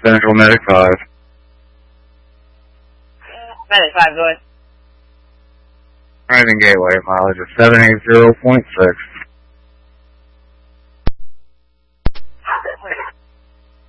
Central Medic 5. Medic 5, go ahead. Rising Gateway, mileage of 780.6.